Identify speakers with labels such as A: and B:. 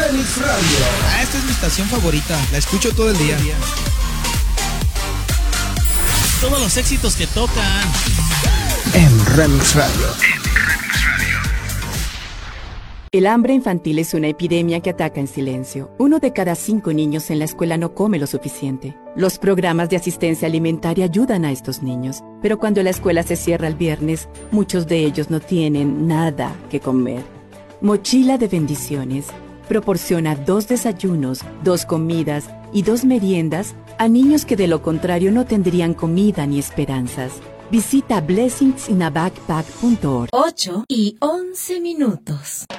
A: Remix Radio.
B: Esta es mi estación favorita, la escucho todo el día.
C: Todos los éxitos que tocan
A: En Remix Radio.
D: El hambre infantil es una epidemia que ataca en silencio. 1 de cada 5 niños en la escuela no come lo suficiente. Los programas de asistencia alimentaria ayudan a estos niños, pero cuando la escuela se cierra el viernes, muchos de ellos no tienen nada que comer. Mochila de Bendiciones proporciona 2 desayunos, 2 comidas y 2 meriendas a niños que de lo contrario no tendrían comida ni esperanzas. Visita blessingsinabagpack.org.
E: 8:11.